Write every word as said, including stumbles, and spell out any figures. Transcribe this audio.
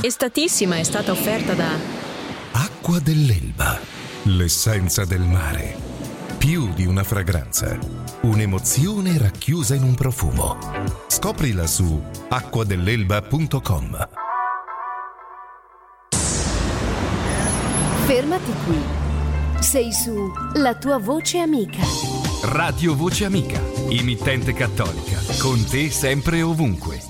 Estatissima è stata offerta da Acqua dell'Elba, l'essenza del mare. Più di una fragranza, un'emozione racchiusa in un profumo. Scoprila su acqua dell'elba punto com. Fermati qui. Sei su La tua voce amica. Radio Voce Amica, emittente cattolica, con te sempre e ovunque.